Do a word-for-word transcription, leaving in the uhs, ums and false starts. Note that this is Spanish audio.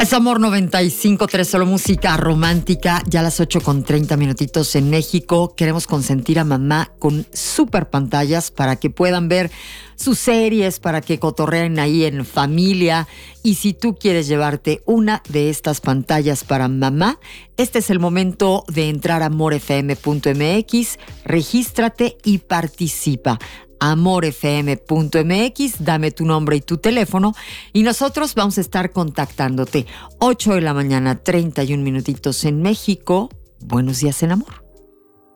Es Amor noventa y cinco tres, solo música romántica. Ya a las ocho con treinta minutitos en México. Queremos consentir a mamá con super pantallas para que puedan ver sus series, para que cotorreen ahí en familia. Y si tú quieres llevarte una de estas pantallas para mamá, este es el momento de entrar a amor f m punto m x, regístrate y participa. amor f m punto m x, dame tu nombre y tu teléfono y nosotros vamos a estar contactándote. ocho de la mañana, treinta y un minutitos en México. Buenos días en amor.